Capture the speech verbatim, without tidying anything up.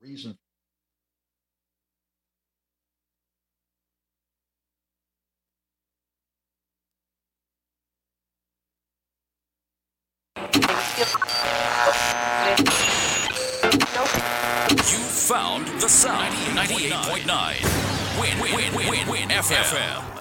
reason. You found the sound. ninety-eight point nine. Win, win, win, win, win, F M.